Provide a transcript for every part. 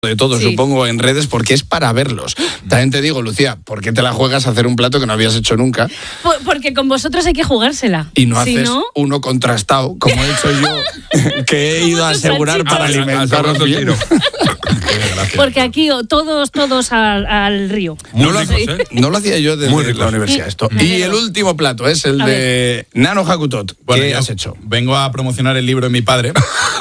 de todo, sí, supongo, en redes, porque es para verlos. También te digo, Lucía, ¿por qué te la juegas a hacer un plato que no habías hecho nunca? Porque con vosotros hay que jugársela. Y no haces uno contrastado, como he hecho yo, que he ido a asegurar para alimentarnos bien. Porque aquí todos al río. No lo hacía yo desde la universidad esto. Y el último plato es el de Nano Hakutot. ¿Qué has hecho? Vengo a promocionar el libro de mi padre.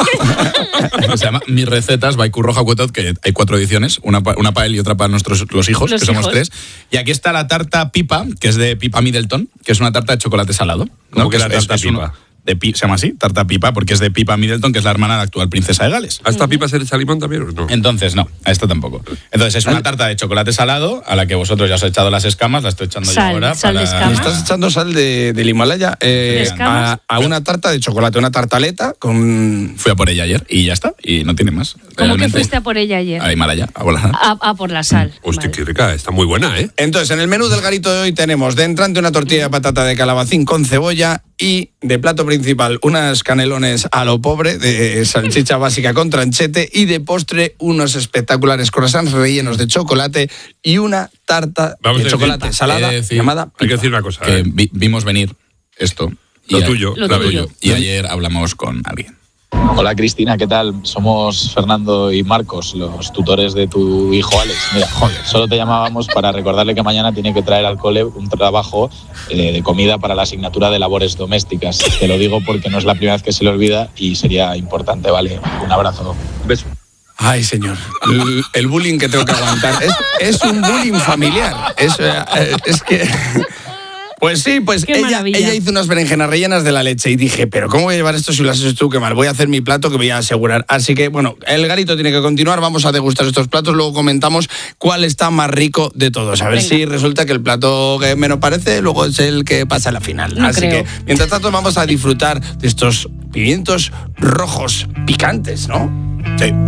Se llama Mis recetas by Curro Hakutot, que hay 4 ediciones, una para él y otra para los hijos, que somos 3. Y aquí está la tarta Pipa, que es de Pipa Middleton, que es una tarta de chocolate salado. ¿Cómo que la tarta Pipa? Se llama así, tarta Pipa, porque es de Pipa Middleton, que es la hermana de la actual princesa de Gales. ¿A esta Pipa se le echa limón también o no? Entonces, no, a esta tampoco. Entonces, es una tarta de chocolate salado, a la que vosotros ya os habéis echado las escamas, la estoy echando yo ahora. ¿Le estás echando sal del Himalaya a una tarta de chocolate, una tartaleta con... Fui a por ella ayer y ya está, y no tiene más. ¿Cómo que fuiste a por ella ayer? A Himalaya, a por la sal. A por la sal. Hostia, qué rica, está muy buena, ¿eh? Entonces, en el menú del garito de hoy tenemos de entrante una tortilla de patata de calabacín con cebolla y de plato principal unas canelones a lo pobre de salchicha básica con tranchete y de postre unos espectaculares croissants rellenos de chocolate y una tarta de chocolate salada llamada Pipa. Hay que decir una cosa. Que vimos venir esto. Lo tuyo. Y ayer hablamos con alguien. Hola Cristina, ¿qué tal? Somos Fernando y Marcos, los tutores de tu hijo Alex. Mira, solo te llamábamos para recordarle que mañana tiene que traer al cole un trabajo de comida para la asignatura de labores domésticas. Te lo digo porque no es la primera vez que se le olvida y sería importante, ¿vale? Un abrazo. Un beso. Ay, señor, el bullying que tengo que aguantar es un bullying familiar. Es que... Pues sí, pues ella hizo unas berenjenas rellenas de la leche y dije, pero ¿cómo voy a llevar esto si lo has hecho tú? Qué mal, voy a hacer mi plato que voy a asegurar. Así que, bueno, el garito tiene que continuar, vamos a degustar estos platos, luego comentamos cuál está más rico de todos. A ver si resulta que el plato que menos parece luego es el que pasa a la final. Así que, mientras tanto, vamos a disfrutar de estos pimientos rojos picantes, ¿no? Sí.